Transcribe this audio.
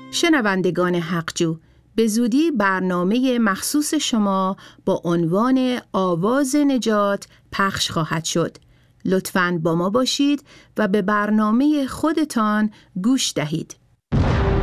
شنوندگان حقجو، به زودی برنامه مخصوص شما با عنوان آواز نجات پخش خواهد شد. لطفاً با ما باشید و به برنامه خودتان گوش دهید.